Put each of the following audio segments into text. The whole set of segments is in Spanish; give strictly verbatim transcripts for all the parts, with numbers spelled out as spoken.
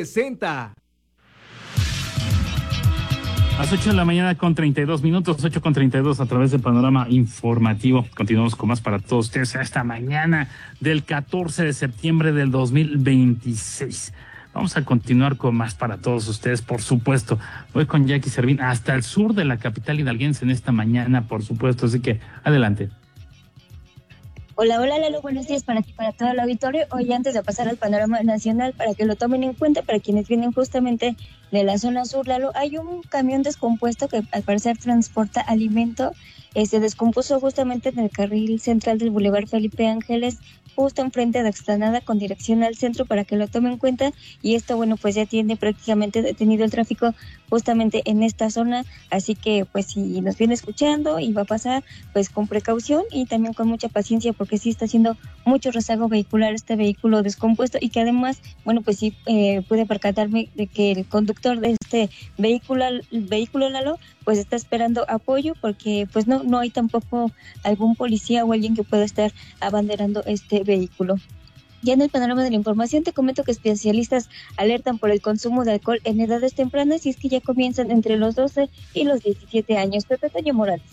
presenta. A las ocho de la mañana con treinta y dos minutos, ocho con treinta y dos a través del Panorama Informativo. Continuamos con más para todos ustedes esta mañana del catorce de septiembre del dos mil veintiséis. Vamos a continuar con más para todos ustedes, por supuesto. Voy con Jackie Servín hasta el sur de la capital hidalguense en esta mañana, por supuesto. Así que adelante. Hola, hola Lalo, buenos días para ti, para todo el auditorio. Hoy, antes de pasar al panorama nacional, para que lo tomen en cuenta, para quienes vienen justamente de la zona sur, Lalo, hay un camión descompuesto que al parecer transporta alimento. Eh, se descompuso justamente en el carril central del Boulevard Felipe Ángeles, justo enfrente de Explanada con dirección al centro, para que lo tomen en cuenta. Y esto, bueno, pues ya tiene prácticamente detenido el tráfico justamente en esta zona, así que pues si nos viene escuchando y va a pasar, pues con precaución y también con mucha paciencia, porque sí está haciendo mucho rezago vehicular este vehículo descompuesto, y que además, bueno, pues sí eh, pude percatarme de que el conductor de este vehículo, vehículo Lalo, pues está esperando apoyo, porque pues no, no hay tampoco algún policía o alguien que pueda estar abanderando este vehículo. Ya en el panorama de la información te comento que especialistas alertan por el consumo de alcohol en edades tempranas, y es que ya comienzan entre los doce y los diecisiete años. Pepe Toño Morales.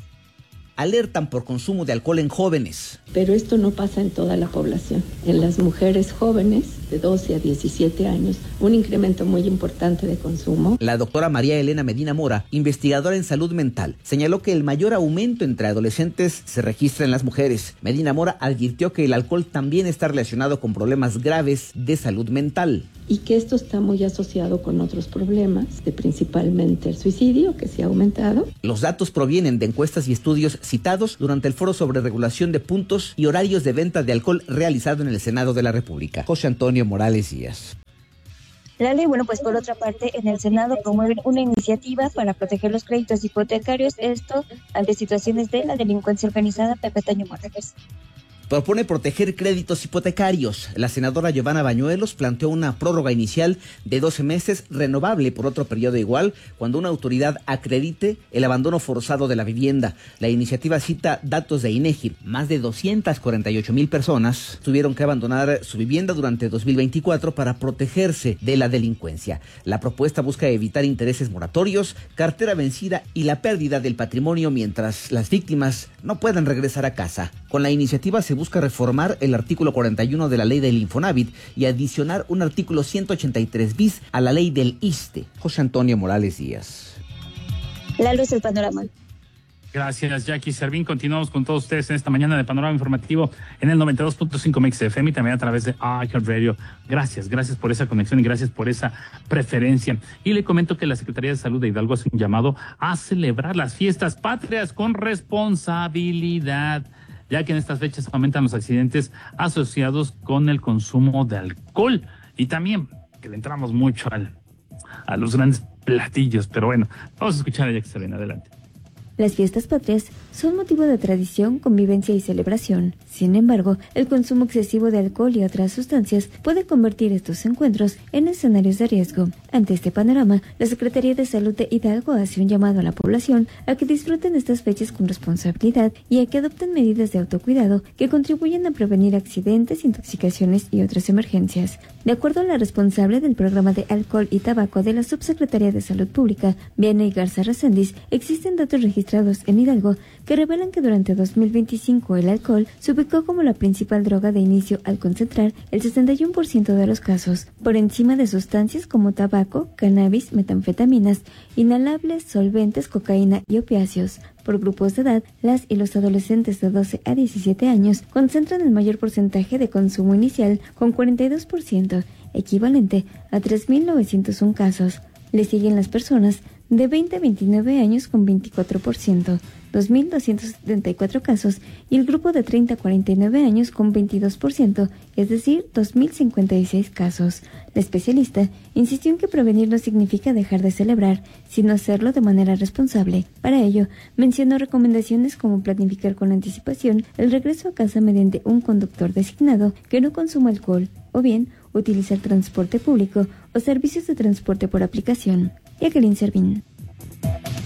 Alertan por consumo de alcohol en jóvenes. Pero esto no pasa en toda la población. En las mujeres jóvenes de doce a diecisiete años, un incremento muy importante de consumo. La doctora María Elena Medina Mora, investigadora en salud mental, señaló que el mayor aumento entre adolescentes se registra en las mujeres. Medina Mora advirtió que el alcohol también está relacionado con problemas graves de salud mental. Y que esto está muy asociado con otros problemas, de principalmente el suicidio, que se ha aumentado. Los datos provienen de encuestas y estudios citados durante el foro sobre regulación de puntos y horarios de venta de alcohol realizado en el Senado de la República. José Antonio Morales Díaz. La ley, bueno, pues por otra parte, en el Senado promueven una iniciativa para proteger los créditos hipotecarios, esto ante situaciones de la delincuencia organizada. Pepe Toño Morales. Propone proteger créditos hipotecarios. La senadora Giovanna Bañuelos planteó una prórroga inicial de doce meses, renovable por otro periodo igual, cuando una autoridad acredite el abandono forzado de la vivienda. La iniciativa cita datos de INEGI. Más de doscientas cuarenta y ocho mil personas tuvieron que abandonar su vivienda durante dos mil veinticuatro para protegerse de la delincuencia. La propuesta busca evitar intereses moratorios, cartera vencida y la pérdida del patrimonio mientras las víctimas no puedan regresar a casa. Con la iniciativa se busca reformar el artículo cuarenta y uno de la ley del Infonavit y adicionar un artículo ciento ochenta y tres bis a la ley del ISSSTE. José Antonio Morales Díaz. La luz del panorama. Gracias, Jackie Servín. Continuamos con todos ustedes en esta mañana de Panorama Informativo en el noventa y dos punto cinco M X F M y también a través de iHeartRadio. Gracias, gracias por esa conexión y gracias por esa preferencia. Y le comento que la Secretaría de Salud de Hidalgo hace un llamado a celebrar las fiestas patrias con responsabilidad, ya que en estas fechas aumentan los accidentes asociados con el consumo de alcohol y también que le entramos mucho al, a los grandes platillos. Pero bueno, vamos a escuchar a Jackie Servín. Adelante. Las fiestas patrias son motivo de tradición, convivencia y celebración. Sin embargo, el consumo excesivo de alcohol y otras sustancias puede convertir estos encuentros en escenarios de riesgo. Ante este panorama, la Secretaría de Salud de Hidalgo hace un llamado a la población a que disfruten estas fechas con responsabilidad y a que adopten medidas de autocuidado que contribuyan a prevenir accidentes, intoxicaciones y otras emergencias. De acuerdo a la responsable del programa de alcohol y tabaco de la Subsecretaría de Salud Pública, Vianey Garza Reséndiz, existen datos registrados en Hidalgo que revelan que durante dos mil veinticinco el alcohol se ubicó como la principal droga de inicio al concentrar el sesenta y uno por ciento de los casos, por encima de sustancias como tabaco, cannabis, metanfetaminas, inhalables, solventes, cocaína y opiáceos. Por grupos de edad, las y los adolescentes de doce a diecisiete años concentran el mayor porcentaje de consumo inicial con cuarenta y dos por ciento, equivalente a tres mil novecientos uno casos. Le siguen las personas de veinte a veintinueve años con veinticuatro por ciento, dos mil doscientos setenta y cuatro casos, y el grupo de treinta a cuarenta y nueve años con veintidós por ciento, es decir, dos mil cincuenta y seis casos. La especialista insistió en que prevenir no significa dejar de celebrar, sino hacerlo de manera responsable. Para ello, mencionó recomendaciones como planificar con anticipación el regreso a casa mediante un conductor designado que no consuma alcohol, o bien utilizar transporte público o servicios de transporte por aplicación. Jacqueline Servín.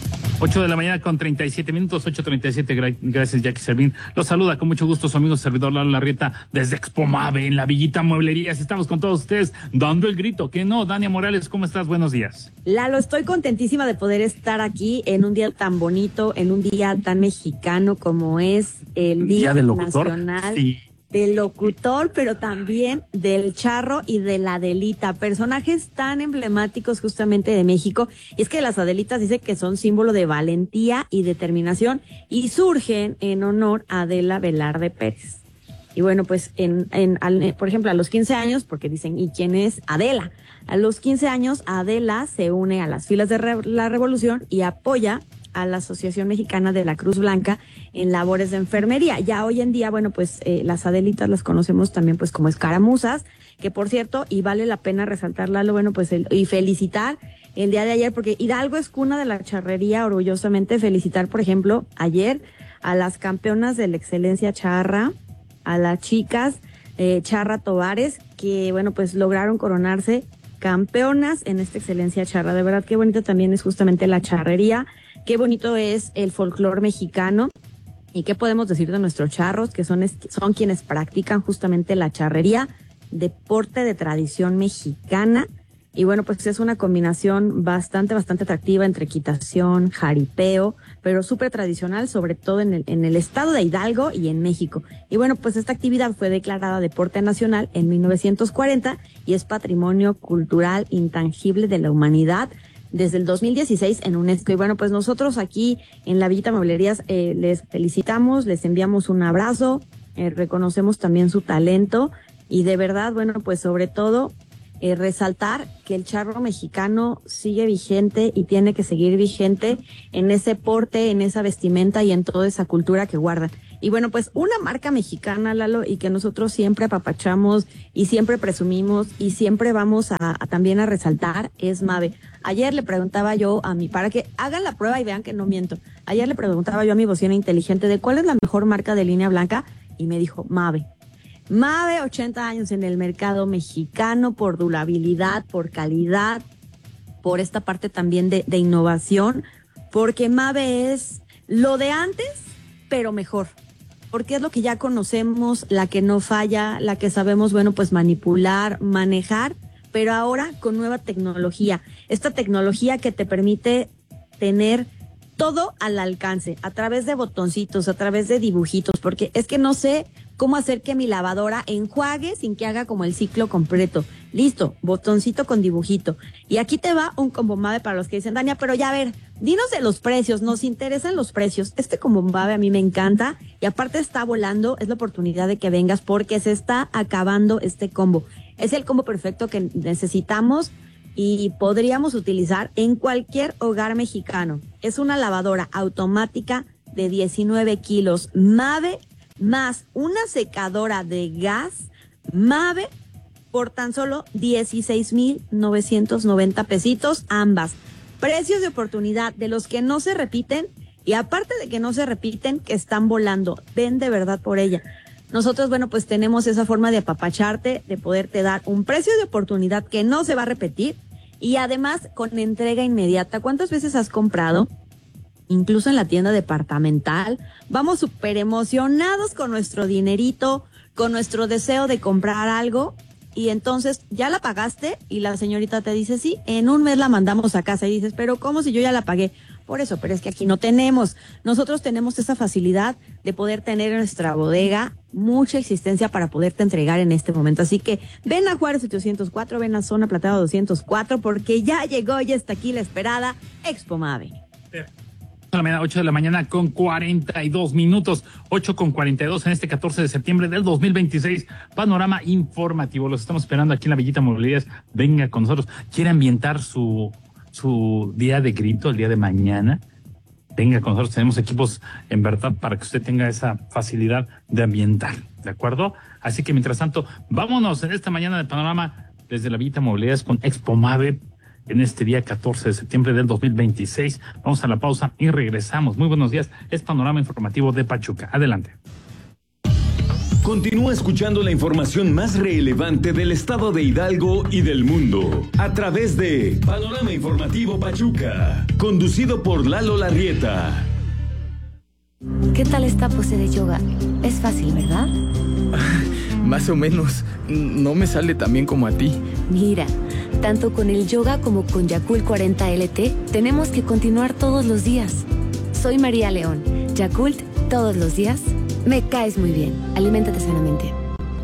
ocho de la mañana con treinta y siete minutos, ocho treinta y siete, gracias Jackie Servín. Los saluda con mucho gusto su amigo servidor Lalo Larrieta desde Expomave, en la Villita Mueblerías. Estamos con todos ustedes dando el grito, que no. Dania Morales, ¿cómo estás? Buenos días. Lalo, estoy contentísima de poder estar aquí en un día tan bonito, en un día tan mexicano como es el Día, día del locutor, Nacional. Sí. Del locutor, pero también del charro y de la Adelita, personajes tan emblemáticos justamente de México. Y es que las Adelitas dice que son símbolo de valentía y determinación y surgen en honor a Adela Velarde Pérez. Y bueno, pues en, en, en por ejemplo, a los quince años, porque dicen, ¿y quién es Adela? A los quince años, Adela se une a las filas de re, la Revolución y apoya a la Asociación Mexicana de la Cruz Blanca en labores de enfermería. Ya hoy en día, bueno, pues eh, las Adelitas las conocemos también pues como escaramuzas, que por cierto, y vale la pena resaltarla, bueno, pues el, y felicitar el día de ayer, porque Hidalgo es cuna de la charrería, orgullosamente felicitar, por ejemplo, ayer a las campeonas de la excelencia charra, a las chicas eh, Charra Tovares, que bueno, pues lograron coronarse campeonas en esta excelencia charra. De verdad, qué bonito también es justamente la charrería. Qué bonito es el folclore mexicano y qué podemos decir de nuestros charros, que son, son quienes practican justamente la charrería, deporte de tradición mexicana. Y bueno, pues es una combinación bastante, bastante atractiva entre equitación, jaripeo, pero súper tradicional, sobre todo en el, en el estado de Hidalgo y en México. Y bueno, pues esta actividad fue declarada deporte nacional en mil novecientos cuarenta y es patrimonio cultural intangible de la humanidad desde el dos mil dieciséis en UNESCO. Y bueno, pues nosotros aquí en la Villita Mueblerías eh, les felicitamos, les enviamos un abrazo, eh, reconocemos también su talento y de verdad, bueno, pues sobre todo eh, resaltar que el charro mexicano sigue vigente y tiene que seguir vigente en ese porte, en esa vestimenta y en toda esa cultura que guardan. Y bueno, pues una marca mexicana, Lalo, y que nosotros siempre apapachamos y siempre presumimos y siempre vamos a, a también a resaltar es Mave. Ayer le preguntaba yo a mi, para que hagan la prueba y vean que no miento, ayer le preguntaba yo a mi bocina inteligente de cuál es la mejor marca de línea blanca y me dijo Mave. Mave, ochenta años en el mercado mexicano por durabilidad, por calidad, por esta parte también de, de innovación, porque Mave es lo de antes, pero mejor. Porque es lo que ya conocemos, la que no falla, la que sabemos, bueno, pues manipular, manejar, pero ahora con nueva tecnología. Esta tecnología que te permite tener todo al alcance, a través de botoncitos, a través de dibujitos, porque es que no sé cómo hacer que mi lavadora enjuague sin que haga como el ciclo completo. Listo, botoncito con dibujito. Y aquí te va un combo Mave para los que dicen, Dania, pero ya a ver, dinos de los precios, nos interesan los precios. Este combo Mave a mí me encanta y aparte está volando, es la oportunidad de que vengas porque se está acabando este combo. Es el combo perfecto que necesitamos y podríamos utilizar en cualquier hogar mexicano. Es una lavadora automática de diecinueve kilos Mave más una secadora de gas Mave por tan solo dieciséis mil novecientos noventa pesitos ambas. Precios de oportunidad de los que no se repiten y aparte de que no se repiten, que están volando. Ven de verdad por ella. Nosotros, bueno, pues tenemos esa forma de apapacharte, de poderte dar un precio de oportunidad que no se va a repetir y además con entrega inmediata. ¿Cuántas veces has comprado? Incluso en la tienda departamental, vamos súper emocionados con nuestro dinerito, con nuestro deseo de comprar algo y entonces ya la pagaste y la señorita te dice, sí, en un mes la mandamos a casa y dices, pero ¿cómo si yo ya la pagué? Por eso, pero es que aquí no tenemos. Nosotros tenemos esa facilidad de poder tener en nuestra bodega mucha existencia para poderte entregar en este momento. Así que ven a Juárez ochocientos cuatro, ven a Zona Plateado doscientos cuatro porque ya llegó, ya está aquí la esperada Expo Mave. ocho de la mañana con cuarenta y dos minutos, ocho con cuarenta y dos en este catorce de septiembre del dos mil veintiséis, panorama informativo. Los estamos esperando aquí en la Villita Mueblerías. Venga con nosotros. ¿Quiere ambientar su, su día de grito el día de mañana? Venga con nosotros. Tenemos equipos en verdad para que usted tenga esa facilidad de ambientar, ¿de acuerdo? Así que mientras tanto, vámonos en esta mañana de panorama desde la Villita Mueblerías con Expo Mave. En este día catorce de septiembre del dos mil veintiséis. Vamos a la pausa y regresamos. Muy buenos días. Es Panorama Informativo de Pachuca. Adelante. Continúa escuchando la información más relevante del estado de Hidalgo y del mundo a través de Panorama Informativo Pachuca, conducido por Lalo Larrieta. ¿Qué tal esta pose de yoga? Es fácil, ¿verdad? Más o menos. No me sale tan bien como a ti. Mira, tanto con el yoga como con Yakult cuarenta L T, tenemos que continuar todos los días. Soy María León. Yakult, todos los días. Me caes muy bien. Aliméntate sanamente.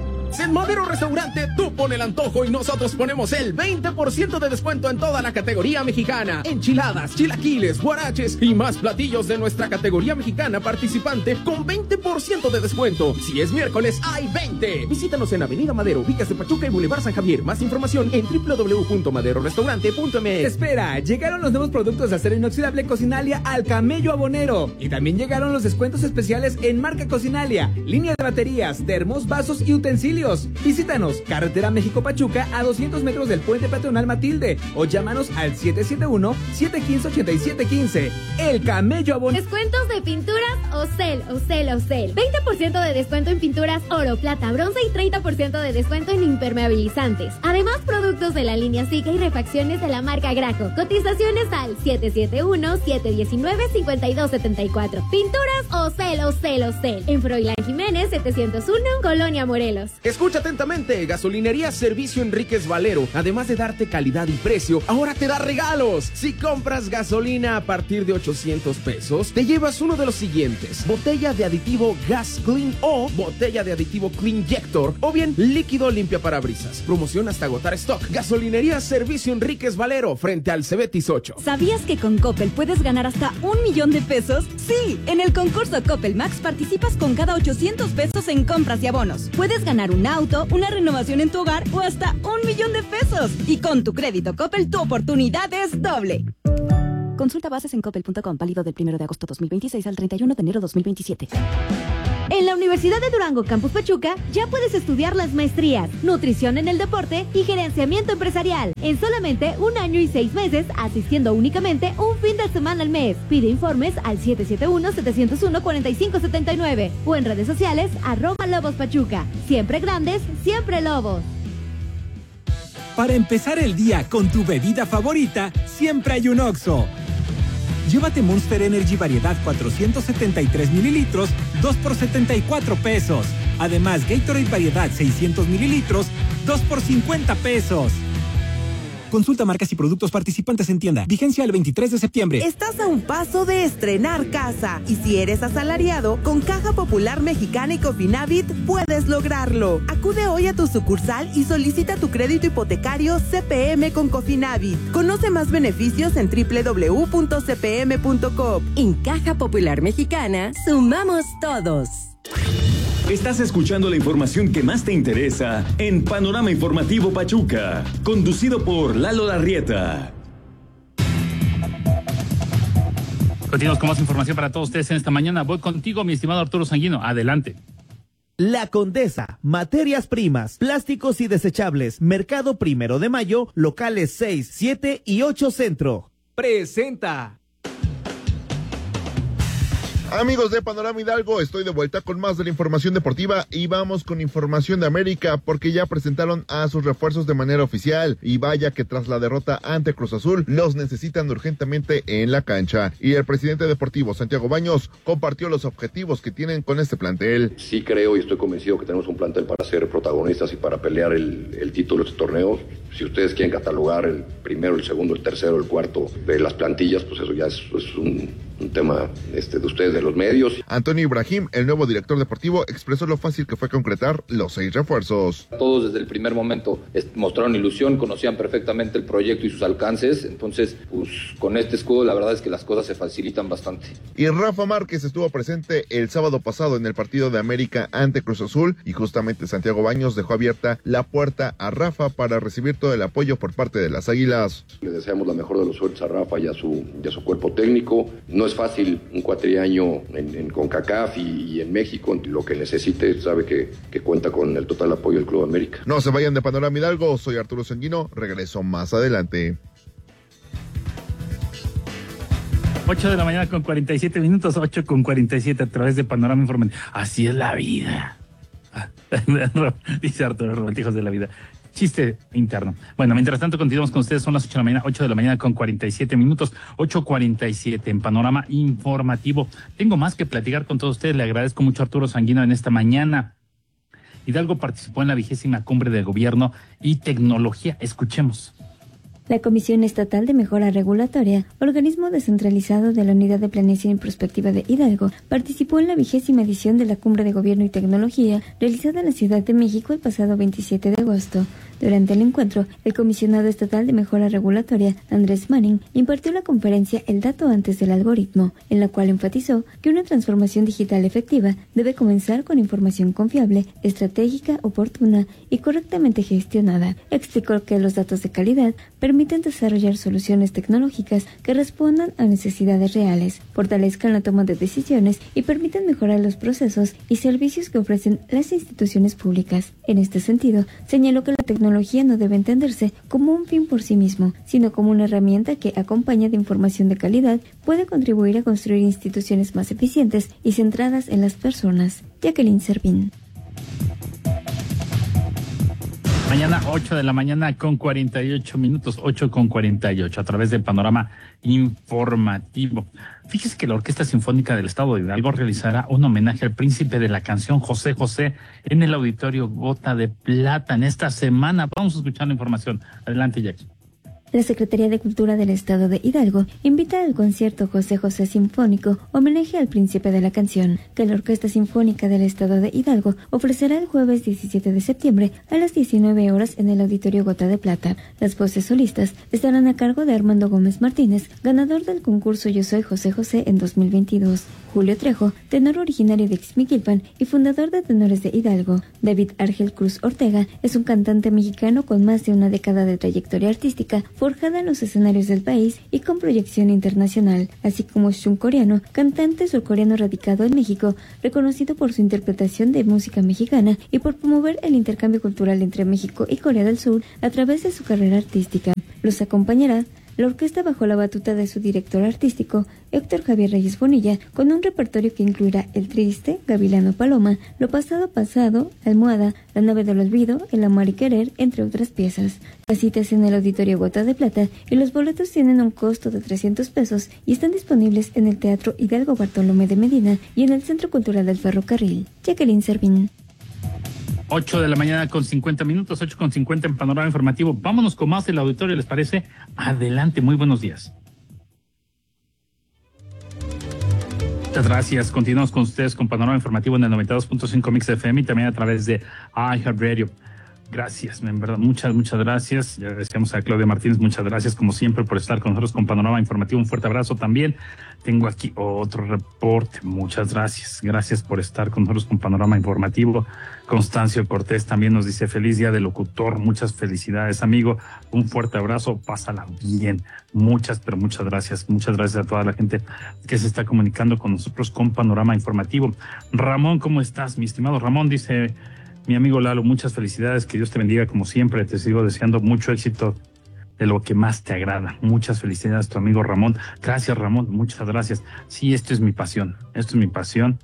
En Madero Restaurante, tú pon el antojo y nosotros ponemos el veinte por ciento de descuento en toda la categoría mexicana. Enchiladas, chilaquiles, guaraches y más platillos de nuestra categoría mexicana participante con veinte por ciento de descuento. Si es miércoles, hay veinte. Visítanos en Avenida Madero, Villas de Pachuca y Boulevard San Javier. Más información en doble u doble u doble u punto madero restaurante punto m x. Espera, llegaron los nuevos productos de acero inoxidable Cocinalia al Camello Abonero. Y también llegaron los descuentos especiales en marca Cocinalia, línea de baterías, termos, vasos y utensilios. Visítanos, Carretera México-Pachuca a doscientos metros del Puente Peatonal Matilde o llámanos al siete siete uno, siete uno cinco, ocho siete uno cinco. El Camello Abonero. Descuentos de pinturas Ocel, Ocel, Ocel. veinte por ciento de descuento en pinturas oro, plata, bronce y treinta por ciento de descuento en impermeabilizantes. Además, productos de la línea Zika y refacciones de la marca Graco. Cotizaciones al siete siete uno, siete uno nueve, cinco dos siete cuatro. Pinturas Ocel, Ocel, Ocel. En Froilán Jiménez setecientos uno, Colonia Morelos. Escucha atentamente, Gasolinería Servicio Enríquez Valero, además de darte calidad y precio, ahora te da regalos. Si compras gasolina a partir de ochocientos pesos, te llevas uno de los siguientes: botella de aditivo Gas Clean o botella de aditivo Cleanjector, o bien líquido limpia parabrisas. Promoción hasta agotar stock. Gasolinería Servicio Enríquez Valero, frente al Cebetis ocho. ¿Sabías que con Coppel puedes ganar hasta un millón de pesos? Sí, en el concurso Coppel Max participas con cada ochocientos pesos en compras y abonos. Puedes ganar un auto, una renovación en tu hogar o hasta un millón de pesos. Y con tu crédito Coppel, tu oportunidad es doble. Consulta bases en coppel punto com, válido del primero de agosto dos mil veintiséis al treinta y uno de enero dos mil veintisiete. En la Universidad de Durango, Campus Pachuca, ya puedes estudiar las maestrías, nutrición en el deporte y gerenciamiento empresarial, en solamente un año y seis meses, asistiendo únicamente un fin de semana al mes. Pide informes al siete siete uno, siete cero uno, cuatro cinco siete nueve o en redes sociales, arroba Lobos Pachuca. Siempre grandes, siempre Lobos. Para empezar el día con tu bebida favorita, siempre hay un Oxxo. Llévate Monster Energy variedad cuatrocientos setenta y tres mililitros, dos por setenta y cuatro pesos. Además, Gatorade variedad seiscientos mililitros, dos por cincuenta pesos. Consulta marcas y productos participantes en tienda. Vigencia el veintitrés de septiembre. Estás a un paso de estrenar casa. Y si eres asalariado, con Caja Popular Mexicana y Cofinavit puedes lograrlo. Acude hoy a tu sucursal y solicita tu crédito hipotecario C P M con Cofinavit. Conoce más beneficios en doble u doble u doble u punto c p m punto com. En Caja Popular Mexicana, sumamos todos. Estás escuchando la información que más te interesa en Panorama Informativo Pachuca, conducido por Lalo Larrieta. Continuamos con más información para todos ustedes en esta mañana. Voy contigo, mi estimado Arturo Sanguino. Adelante. La Condesa, materias primas, plásticos y desechables, Mercado Primero de Mayo, locales seis, siete y ocho Centro. Presenta. Amigos de Panorama Hidalgo, estoy de vuelta con más de la información deportiva y vamos con información de América porque ya presentaron a sus refuerzos de manera oficial y vaya que tras la derrota ante Cruz Azul los necesitan urgentemente en la cancha y el presidente deportivo Santiago Baños compartió los objetivos que tienen con este plantel. Sí creo y estoy convencido que tenemos un plantel para ser protagonistas y para pelear el, el título de este torneo. Si ustedes quieren catalogar el primero, el segundo, el tercero, el cuarto de las plantillas, pues eso ya es, es un, un tema este, de ustedes, de los medios. Antonio Ibrahim, el nuevo director deportivo, expresó lo fácil que fue concretar los seis refuerzos. Todos desde el primer momento mostraron ilusión, conocían perfectamente el proyecto y sus alcances, entonces pues con este escudo la verdad es que las cosas se facilitan bastante. Y Rafa Márquez estuvo presente el sábado pasado en el partido de América ante Cruz Azul y justamente Santiago Baños dejó abierta la puerta a Rafa para recibir todo el apoyo por parte de las Águilas. Le deseamos la mejor de los suertes a Rafa y a su, y a su cuerpo técnico. No es fácil un cuatriaño en, en CONCACAF y, y en México. Lo que necesite sabe que, que cuenta con el total apoyo del Club América. No se vayan de Panorama Hidalgo, soy Arturo Sanguino, regreso más adelante. ocho de la mañana con cuarenta y siete minutos, ocho con cuarenta y siete a través de Panorama Informativo. Así es la vida. Ah. Dice Arturo, románticos de la vida. Chiste interno. Bueno, mientras tanto continuamos con ustedes, son las ocho de la mañana, ocho de la mañana con cuarenta y siete minutos, ocho cuarenta y siete en Panorama Informativo. Tengo más que platicar con todos ustedes, le agradezco mucho a Arturo Sanguino en esta mañana. Hidalgo participó en la vigésima cumbre de gobierno y tecnología. Escuchemos. La Comisión Estatal de Mejora Regulatoria, organismo descentralizado de la Unidad de Planeación y Prospectiva de Hidalgo, participó en la vigésima edición de la Cumbre de Gobierno y Tecnología realizada en la Ciudad de México el pasado veintisiete de agosto. Durante el encuentro, el comisionado estatal de Mejora Regulatoria, Andrés Manning, impartió la conferencia El dato antes del algoritmo, en la cual enfatizó que una transformación digital efectiva debe comenzar con información confiable, estratégica, oportuna y correctamente gestionada. Explicó que los datos de calidad permiten desarrollar soluciones tecnológicas que respondan a necesidades reales, fortalezcan la toma de decisiones y permiten mejorar los procesos y servicios que ofrecen las instituciones públicas. En este sentido, señaló que la tecnología no debe entenderse como un fin por sí mismo, sino como una herramienta que, acompañada de información de calidad, puede contribuir a construir instituciones más eficientes y centradas en las personas. Jacqueline Servín. Mañana ocho de la mañana con cuarenta y ocho minutos, ocho con cuarenta y ocho, a través del Panorama Informativo. Fíjese que la Orquesta Sinfónica del Estado de Hidalgo realizará un homenaje al príncipe de la canción José José en el Auditorio Gota de Plata en esta semana. Vamos a escuchar la información. Adelante, Jackson. La Secretaría de Cultura del Estado de Hidalgo invita al concierto José José Sinfónico, homenaje al príncipe de la canción, que la Orquesta Sinfónica del Estado de Hidalgo ofrecerá el jueves diecisiete de septiembre a las diecinueve horas en el Auditorio Gota de Plata. Las voces solistas estarán a cargo de Armando Gómez Martínez, ganador del concurso Yo Soy José José en dos mil veintidós, Julio Trejo, tenor originario de Ixmiquilpan y fundador de Tenores de Hidalgo. David Argel Cruz Ortega es un cantante mexicano con más de una década de trayectoria artística, forjada en los escenarios del país y con proyección internacional, así como Shun Coreano, cantante surcoreano radicado en México, reconocido por su interpretación de música mexicana y por promover el intercambio cultural entre México y Corea del Sur a través de su carrera artística. Los acompañará la orquesta bajo la batuta de su director artístico, Héctor Javier Reyes Bonilla, con un repertorio que incluirá El Triste, Gavilano Paloma, Lo Pasado Pasado, Almohada, La Nave del Olvido, El Amar y Querer, entre otras piezas. La cita es en el Auditorio Gota de Plata y los boletos tienen un costo de trescientos pesos y están disponibles en el Teatro Hidalgo Bartolomé de Medina y en el Centro Cultural del Ferrocarril. Jacqueline Servín. ocho de la mañana con cincuenta minutos, ocho con cincuenta en Panorama Informativo. Vámonos con más del auditorio, ¿les parece? Adelante, muy buenos días. Muchas gracias. Continuamos con ustedes con Panorama Informativo en el noventa y dos punto cinco Mix F M y también a través de iHeartRadio. Gracias, en verdad, muchas, muchas gracias. Ya decíamos a Claudia Martínez, muchas gracias como siempre por estar con nosotros con Panorama Informativo. Un fuerte abrazo también. Tengo aquí otro reporte. Muchas gracias. Gracias por estar con nosotros con Panorama Informativo. Constancio Cortés también nos dice feliz día del locutor. Muchas felicidades, amigo. Un fuerte abrazo. Pásala bien. Muchas, pero muchas gracias. Muchas gracias a toda la gente que se está comunicando con nosotros con Panorama Informativo. Ramón, ¿cómo estás, mi estimado Ramón? Dice mi amigo Lalo, muchas felicidades, que Dios te bendiga como siempre, te sigo deseando mucho éxito de lo que más te agrada. Muchas felicidades, tu amigo Ramón. Gracias, Ramón, muchas gracias. Sí, esto es mi pasión, esto es mi pasión.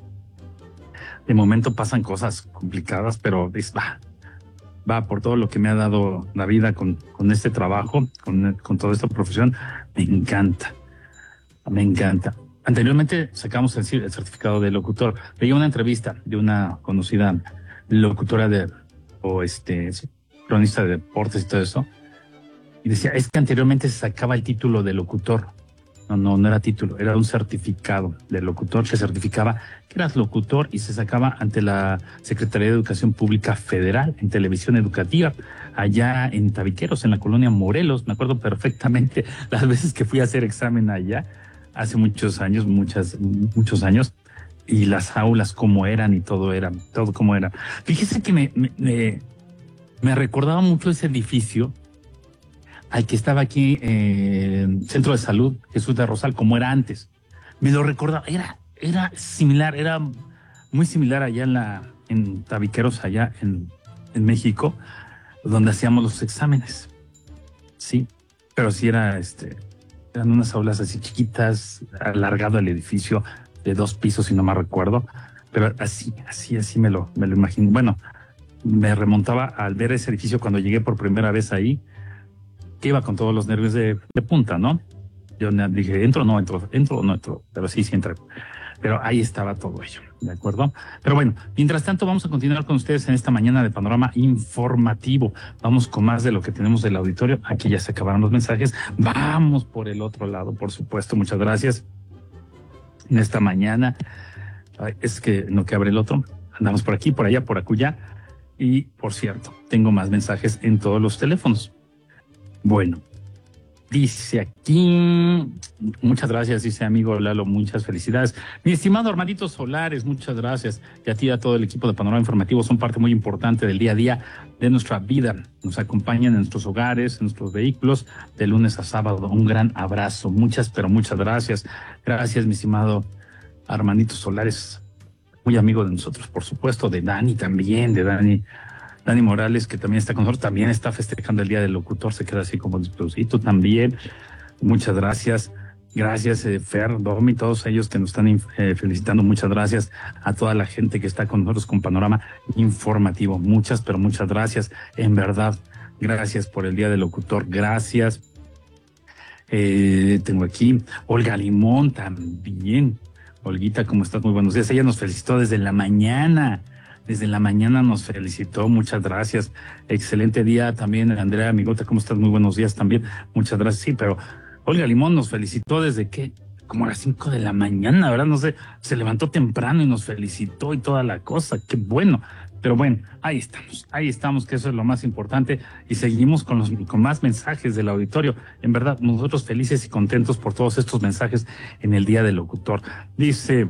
De momento pasan cosas complicadas, pero es, va, va por todo lo que me ha dado la vida con, con este trabajo, con, con toda esta profesión. Me encanta, me encanta. Anteriormente sacamos el, el certificado de locutor. Veía una entrevista de una conocida locutora de, o este, cronista de deportes y todo eso, y decía, es que anteriormente se sacaba el título de locutor. No, no, no era título, era un certificado de locutor que certificaba que eras locutor y se sacaba ante la Secretaría de Educación Pública Federal en televisión educativa, allá en Tabiqueros, en la colonia Morelos. Me acuerdo perfectamente las veces que fui a hacer examen allá, hace muchos años, muchas, muchos años, y las aulas cómo eran y todo era, todo cómo era. Fíjese que me, me, me recordaba mucho ese edificio al que estaba aquí, eh, Centro de Salud Jesús de Rosal, como era antes. Me lo recordaba, era, era similar, era muy similar allá en la, en Tabiqueros, allá en, en México, donde hacíamos los exámenes. Sí, pero sí era, este, eran unas aulas así chiquitas, alargado el edificio, de dos pisos, si no me recuerdo, pero así, así, así me lo, me lo imagino. Bueno, me remontaba al ver ese edificio cuando llegué por primera vez ahí, que iba con todos los nervios de, de punta, ¿no? Yo dije, ¿entro o no entro? ¿Entro o no entro? Pero sí, sí entré. Pero ahí estaba todo ello, ¿de acuerdo? Pero bueno, mientras tanto vamos a continuar con ustedes en esta mañana de Panorama Informativo. Vamos con más de lo que tenemos del auditorio. Aquí ya se acabaron los mensajes. Vamos por el otro lado, por supuesto. Muchas gracias. En esta mañana, ay, es que no que abre el otro. Andamos por aquí, por allá, por acullá. Y, por cierto, tengo más mensajes en todos los teléfonos. Bueno, dice aquí, muchas gracias, dice amigo Lalo, muchas felicidades. Mi estimado Armandito Solares, muchas gracias. Y a ti y a todo el equipo de Panorama Informativo, son parte muy importante del día a día de nuestra vida. Nos acompañan en nuestros hogares, en nuestros vehículos, de lunes a sábado. Un gran abrazo, muchas, pero muchas gracias. Gracias, mi estimado Armandito Solares, muy amigo de nosotros, por supuesto, de Dani también, de Dani. Dani Morales, que también está con nosotros, también está festejando el Día del Locutor, se queda así como disposito también. Muchas gracias. Gracias, eh, Fer, Domi, todos ellos que nos están eh, felicitando. Muchas gracias a toda la gente que está con nosotros con Panorama Informativo. Muchas, pero muchas gracias. En verdad, gracias por el Día del Locutor. Gracias. Eh, tengo aquí Olga Limón también. Olguita, ¿cómo estás? Muy buenos días. Ella nos felicitó desde la mañana. Desde la mañana nos felicitó, muchas gracias. Excelente día también, Andrea Amigota, ¿cómo estás? Muy buenos días también, muchas gracias. Sí, pero Olga Limón nos felicitó desde que, como a las cinco de la mañana, ¿verdad? No sé, se levantó temprano y nos felicitó y toda la cosa, qué bueno. Pero bueno, ahí estamos, ahí estamos, que eso es lo más importante. Y seguimos con, los, con más mensajes del auditorio. En verdad, nosotros felices y contentos por todos estos mensajes en el Día del Locutor. Dice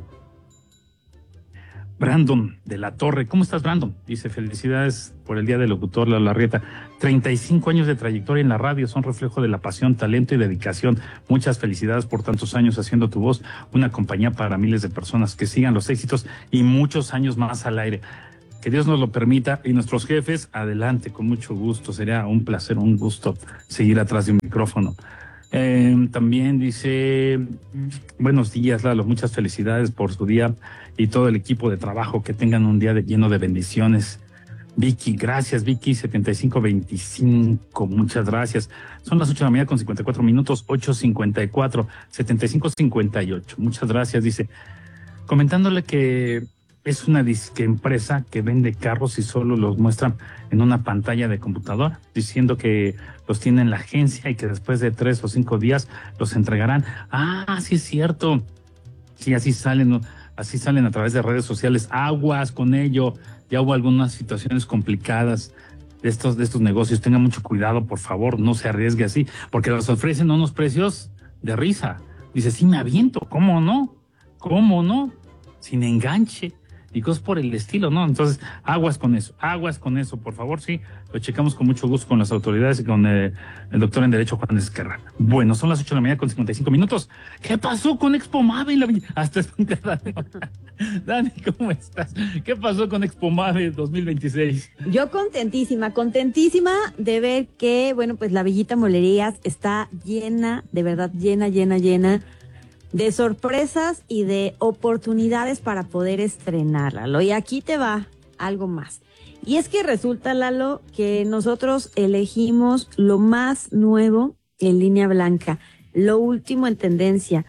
Brandon de la Torre. ¿Cómo estás, Brandon? Dice, felicidades por el Día del Locutor, La Larrieta. treinta y cinco años de trayectoria en la radio son reflejo de la pasión, talento y dedicación. Muchas felicidades por tantos años haciendo tu voz una compañía para miles de personas. Que sigan los éxitos y muchos años más al aire. Que Dios nos lo permita. Y nuestros jefes, adelante, con mucho gusto. Sería un placer, un gusto seguir atrás de un micrófono. Eh, también dice, buenos días, Lalo, muchas felicidades por su día y todo el equipo de trabajo, que tengan un día de, lleno de bendiciones. Vicky, gracias, Vicky, setenta y cinco veinticinco, muchas gracias. Son las ocho de la mañana con cincuenta y cuatro minutos, ocho cincuenta y cuatro, setenta y cinco cincuenta y ocho, muchas gracias, dice, comentándole que es una disque empresa que vende carros y solo los muestran en una pantalla de computadora, diciendo que los tiene en la agencia y que después de tres o cinco días los entregarán. Ah, sí es cierto. Sí, así salen, así salen a través de redes sociales. Aguas con ello. Ya hubo algunas situaciones complicadas de estos, de estos negocios. Tenga mucho cuidado, por favor, no se arriesgue así, porque los ofrecen a unos precios de risa. Dice, sí me aviento, ¿cómo no? ¿Cómo no? Sin enganche. Y cosas por el estilo, ¿no? Entonces, aguas con eso, aguas con eso, por favor, sí. Lo checamos con mucho gusto con las autoridades y con eh, el doctor en Derecho Juan Esquerra. Bueno, son las ocho de la mañana con cincuenta y cinco minutos. ¿Qué pasó con Expo Mave? Hasta Dani, Dani, ¿cómo estás? ¿Qué pasó con Expo Mave dos mil veintiséis? Yo contentísima, contentísima de ver que, bueno, pues la Villita Molerías está llena, de verdad, llena, llena, llena de sorpresas y de oportunidades para poder estrenar, Lalo. Y aquí te va algo más. Y es que resulta, Lalo, que nosotros elegimos lo más nuevo en línea blanca, lo último en tendencia,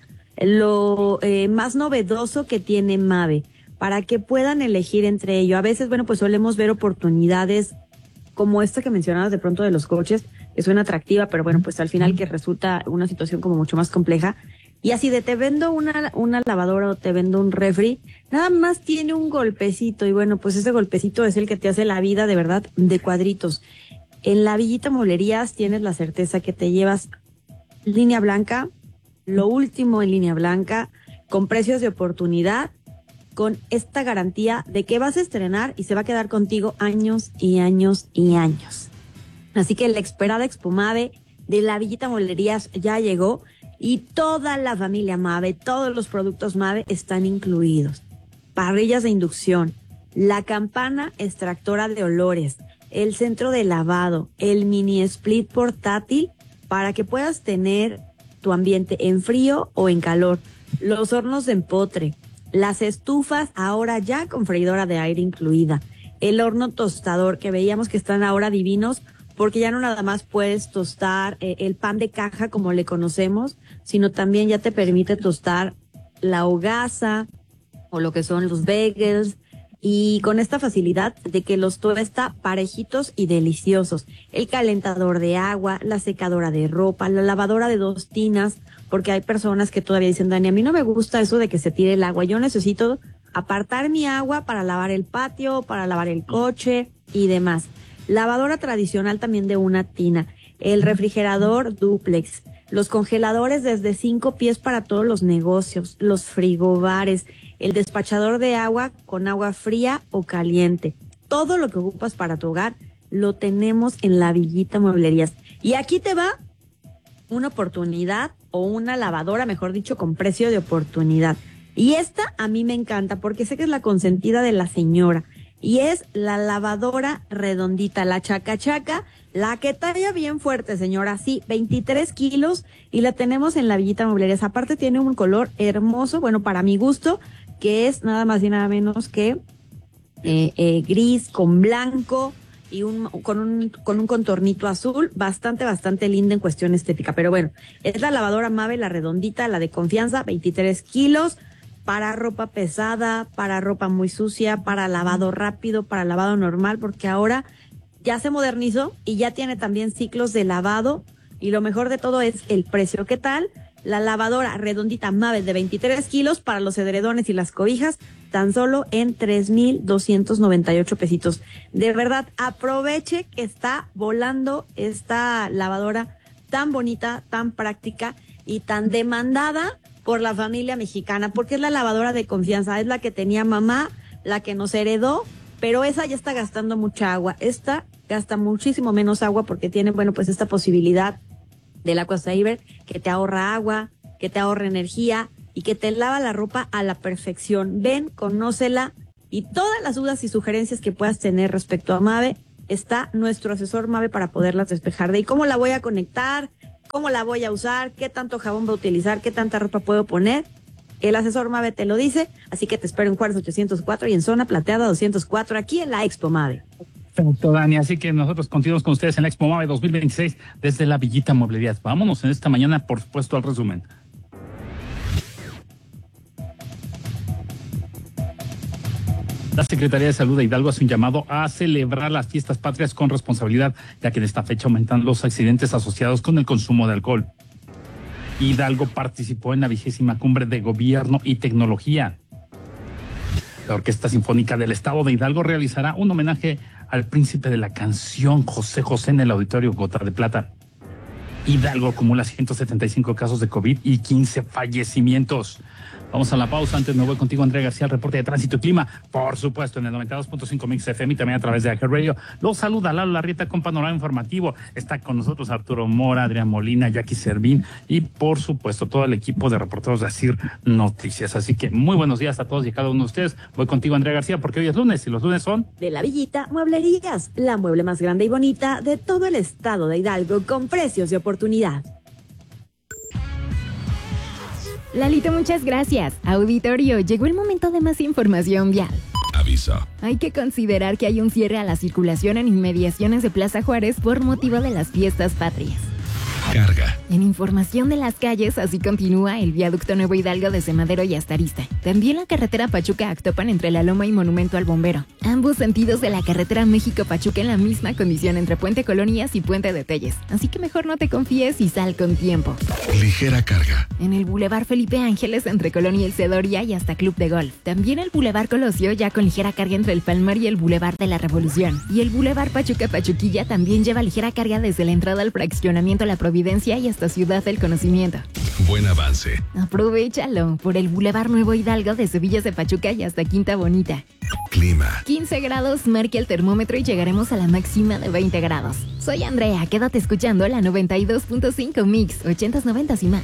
lo eh, más novedoso que tiene Mave, para que puedan elegir entre ello. A veces, bueno, pues solemos ver oportunidades como esta que mencionabas de pronto de los coches, que suena atractiva, pero bueno, pues al final que resulta una situación como mucho más compleja. Y así de te vendo una, una lavadora o te vendo un refri, nada más tiene un golpecito y bueno, pues ese golpecito es el que te hace la vida de verdad de cuadritos. En la Villita Molerías tienes la certeza que te llevas línea blanca, lo último en línea blanca, con precios de oportunidad, con esta garantía de que vas a estrenar y se va a quedar contigo años y años y años. Así que la esperada Expo Mave de la Villita Molerías ya llegó. Y toda la familia Mave, todos los productos Mave están incluidos. Parrillas de inducción, la campana extractora de olores, el centro de lavado, el mini split portátil para que puedas tener tu ambiente en frío o en calor, los hornos de empotre, las estufas ahora ya con freidora de aire incluida, el horno tostador, que veíamos que están ahora divinos, porque ya no nada más puedes tostar eh, el pan de caja como le conocemos, sino también ya te permite tostar la hogaza o lo que son los bagels, y con esta facilidad de que los tuesta parejitos y deliciosos. El calentador de agua, la secadora de ropa, la lavadora de dos tinas, porque hay personas que todavía dicen, Dani, a mí no me gusta eso de que se tire el agua, yo necesito apartar mi agua para lavar el patio, para lavar el coche y demás. Lavadora tradicional también de una tina, el refrigerador dúplex, los congeladores desde cinco pies para todos los negocios, los frigobares, el despachador de agua con agua fría o caliente. Todo lo que ocupas para tu hogar lo tenemos en La Villita Mueblerías. Y aquí te va una oportunidad o una lavadora, mejor dicho, con precio de oportunidad. Y esta a mí me encanta porque sé que es la consentida de la señora. Y es la lavadora redondita, la chaca chaca, la que talla bien fuerte, señora. Sí, veintitrés kilos y la tenemos en La Villita Mueblerías. Aparte tiene un color hermoso, bueno, para mi gusto, que es nada más y nada menos que eh, eh, gris con blanco y un con un con un contornito azul, bastante, bastante linda en cuestión estética. Pero bueno, es la lavadora Mave, la redondita, la de confianza, veintitrés kilos, para ropa pesada, para ropa muy sucia, para lavado rápido, para lavado normal, porque ahora ya se modernizó y ya tiene también ciclos de lavado, y lo mejor de todo es el precio. ¿Qué tal? La lavadora redondita Mave de veintitrés kilos para los edredones y las cobijas, tan solo en tres mil doscientos noventa y ocho pesitos. De verdad, aproveche que está volando esta lavadora tan bonita, tan práctica y tan demandada por la familia mexicana, porque es la lavadora de confianza, es la que tenía mamá, la que nos heredó, pero esa ya está gastando mucha agua. Esta gasta muchísimo menos agua porque tiene, bueno, pues esta posibilidad del AquaSaver, que te ahorra agua, que te ahorra energía y que te lava la ropa a la perfección. Ven, conócela, y todas las dudas y sugerencias que puedas tener respecto a Mave, está nuestro asesor Mave para poderlas despejar. De ¿y cómo la voy a conectar? ¿Cómo la voy a usar? ¿Qué tanto jabón va a utilizar? ¿Qué tanta ropa puedo poner? El asesor Mave te lo dice, así que te espero en Juárez ochocientos cuatro y en Zona Plateada doscientos cuatro, aquí en la Expo Mave. Perfecto, Dani. Así que nosotros continuamos con ustedes en la Expo Mave dos mil veintiséis desde La Villita Mueblerías. Vámonos en esta mañana, por supuesto, al resumen. La Secretaría de Salud de Hidalgo hace un llamado a celebrar las fiestas patrias con responsabilidad, ya que en esta fecha aumentan los accidentes asociados con el consumo de alcohol. Hidalgo participó en la vigésima cumbre de Gobierno y Tecnología. La Orquesta Sinfónica del Estado de Hidalgo realizará un homenaje al príncipe de la canción, José José, en el Auditorio Gota de Plata. Hidalgo acumula ciento setenta y cinco casos de COVID y quince fallecimientos. Vamos a la pausa. Antes me voy contigo, Andrea García, el reporte de tránsito y clima, por supuesto, en el noventa y dos punto cinco Mix F M y también a través de iHeart Radio. Los saluda Lalo Larrieta con Panorama Informativo. Está con nosotros Arturo Mora, Adrián Molina, Jackie Servín y, por supuesto, todo el equipo de reporteros de Asir Noticias. Así que muy buenos días a todos y a cada uno de ustedes. Voy contigo, Andrea García, porque hoy es lunes y los lunes son... De La Villita Mueblerías, la mueble más grande y bonita de todo el estado de Hidalgo, con precios de oportunidad. Lalito, muchas gracias. Auditorio, llegó el momento de más información vial. Aviso. Hay que considerar que hay un cierre a la circulación en inmediaciones de Plaza Juárez por motivo de las fiestas patrias. Carga. En información de las calles, así continúa el viaducto Nuevo Hidalgo desde Madero y hasta Arista. También la carretera Pachuca-Actopan entre La Loma y Monumento al Bombero. Ambos sentidos de la carretera México-Pachuca en la misma condición entre Puente Colonias y Puente de Telles. Así que mejor no te confíes y sal con tiempo. Ligera carga. En el Boulevard Felipe Ángeles entre Colonia y El Cedoria y hasta Club de Golf. También el Boulevard Colosio ya con ligera carga entre el Palmar y el Boulevard de la Revolución. Y el Boulevard Pachuca-Pachuquilla también lleva ligera carga desde la entrada al fraccionamiento La Providencia y hasta Ciudad del Conocimiento. Buen avance. Aprovechalo por el Boulevard Nuevo Hidalgo desde Villas de Pachuca y hasta Quinta Bonita. Clima. quince grados marca el termómetro y llegaremos a la máxima de veinte grados. Soy Andrea, quédate escuchando la noventa y dos punto cinco Mix, ochentas, noventas y más.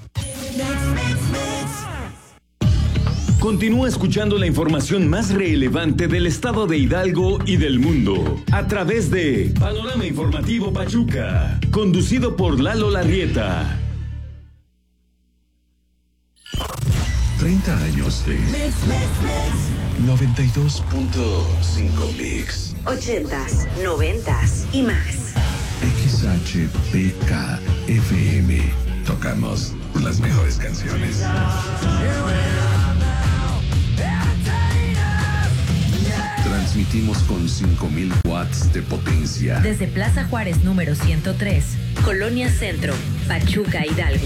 Continúa escuchando la información más relevante del estado de Hidalgo y del mundo a través de Panorama Informativo Pachuca, conducido por Lalo Larrieta. treinta años de noventa y dos punto cinco Mix. ochentas, noventas y más. X H P K F M. Tocamos las mejores canciones. Transmitimos con cinco mil watts de potencia. Desde Plaza Juárez número ciento tres, Colonia Centro, Pachuca, Hidalgo.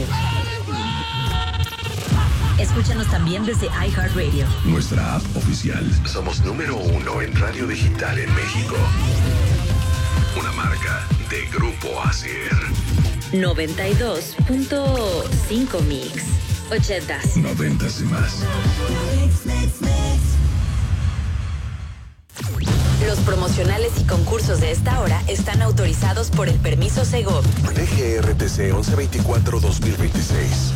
Escúchanos también desde iHeartRadio. Nuestra app oficial. Somos número uno en radio digital en México. Una marca de Grupo Asier. noventa y dos punto cinco Mix. ochentas. Noventas y más. Los promocionales y concursos de esta hora están autorizados por el permiso Segov. D G R T C once veinticuatro dos mil veintiséis.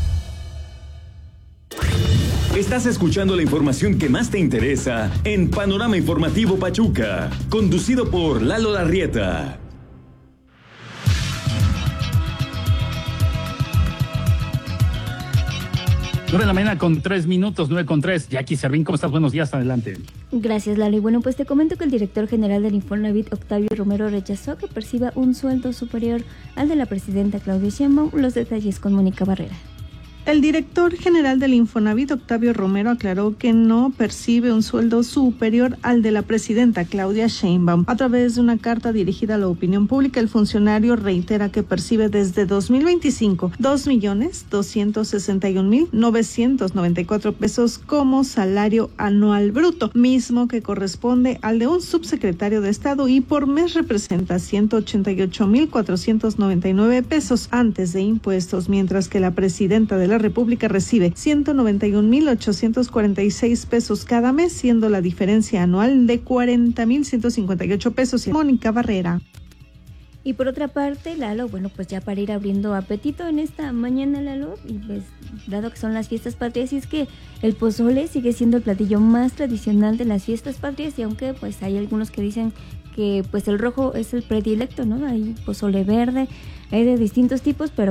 Estás escuchando la información que más te interesa en Panorama Informativo Pachuca, conducido por Lalo Larrieta. nueve de la mañana con tres minutos, nueve con tres. Jackie Servín, ¿cómo estás? Buenos días, adelante. Gracias, Lalo. Y bueno, pues te comento que el director general del Infonavit, Octavio Romero, rechazó que perciba un sueldo superior al de la presidenta Claudia Sheinbaum. Los detalles con Mónica Barrera. El director general del Infonavit, Octavio Romero, aclaró que no percibe un sueldo superior al de la presidenta Claudia Sheinbaum. A través de una carta dirigida a la opinión pública, el funcionario reitera que percibe desde dos mil veinticinco dos millones doscientos sesenta y un mil novecientos noventa y cuatro pesos como salario anual bruto, mismo que corresponde al de un subsecretario de Estado y por mes representa ciento ochenta y ocho mil cuatrocientos noventa y nueve pesos antes de impuestos, mientras que la presidenta de la República recibe ciento noventa y un mil ochocientos cuarenta y seis pesos cada mes, siendo la diferencia anual de cuarenta mil ciento cincuenta y ocho pesos. Mónica Barrera. Y por otra parte, Lalo, bueno, pues ya para ir abriendo apetito en esta mañana, Lalo, y pues dado que son las fiestas patrias, y es que el pozole sigue siendo el platillo más tradicional de las fiestas patrias, y aunque pues hay algunos que dicen que pues el rojo es el predilecto, ¿no? Hay pozole verde, hay de distintos tipos, pero